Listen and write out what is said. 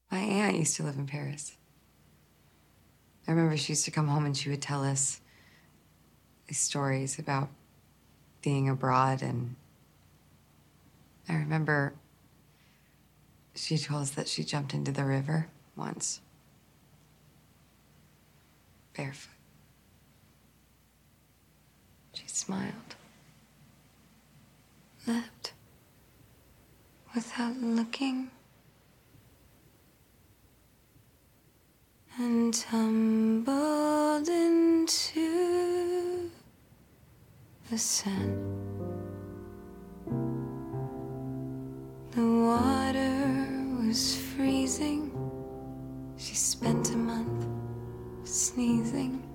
My aunt used to live in Paris. I remember she used to come home and she would tell us these stories about being abroad, and I remember she told us that she jumped into the river once, barefoot. She smiled, leapt without looking, and tumbled into the Seine. The water was freezing. She spent a month sneezing.